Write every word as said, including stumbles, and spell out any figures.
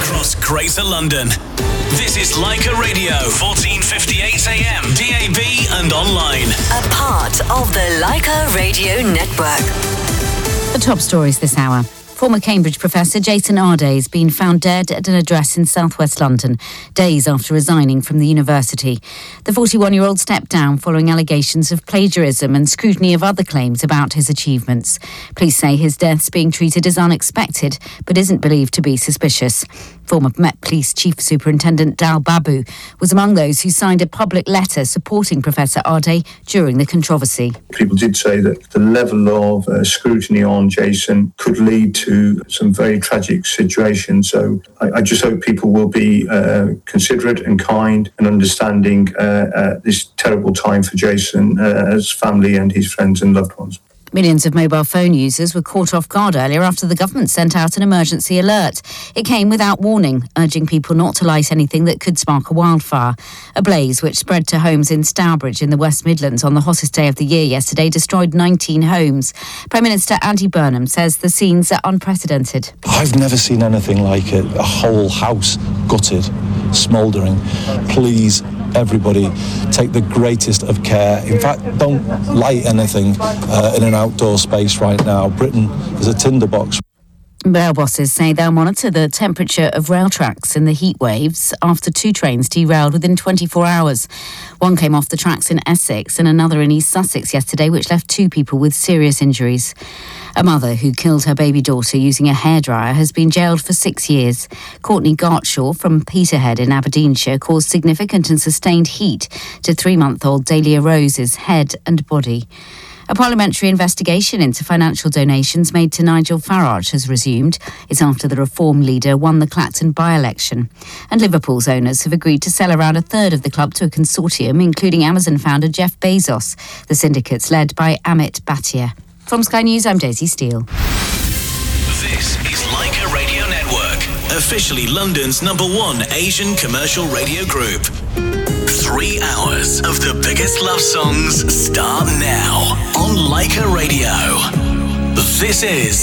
across Greater London. This is Leica Radio, fourteen fifty-eight A M, D A B and online. A part of the Leica Radio Network. The top stories this hour. Former Cambridge professor Jason Arday has been found dead at an address in southwest London, days after resigning from the university. The forty-one-year-old stepped down following allegations of plagiarism and scrutiny of other claims about his achievements. Police say his death's being treated as unexpected, but isn't believed to be suspicious. Former Met Police Chief Superintendent Dal Babu was among those who signed a public letter supporting Professor Arday during the controversy. People did say that the level of uh, scrutiny on Jason could lead to some very tragic situations. So I, I just hope people will be uh, considerate and kind and understanding uh, uh, this terrible time for Jason, uh, his family and his friends and loved ones. Millions of mobile phone users were caught off guard earlier after the government sent out an emergency alert. It came without warning, urging people not to light anything that could spark a wildfire. A blaze which spread to homes in Stourbridge in the West Midlands on the hottest day of the year yesterday destroyed nineteen homes. Prime Minister Andy Burnham says the scenes are unprecedented. I've never seen anything like it. A whole house gutted, smouldering. Please, everybody, take the greatest of care. In fact, don't light anything uh, in an outdoor space right now. Britain is a tinderbox. Rail bosses say they'll monitor the temperature of rail tracks in the heat waves after two trains derailed within twenty-four hours. One came off the tracks in Essex and another in East Sussex yesterday, which left two people with serious injuries. A mother who killed her baby daughter using a hairdryer has been jailed for six years. Courtney Gartshaw from Peterhead in Aberdeenshire caused significant and sustained heat to three-month-old Dahlia Rose's head and body. A parliamentary investigation into financial donations made to Nigel Farage has resumed. It's after the Reform leader won the Clacton by-election. And Liverpool's owners have agreed to sell around a third of the club to a consortium, including Amazon founder Jeff Bezos. The syndicate's led by Amit Bhatia. From Sky News, I'm Daisy Steele. This is Leica Radio Network, officially London's number one Asian commercial radio group. Three hours of the biggest love songs start now on Leica Radio. This is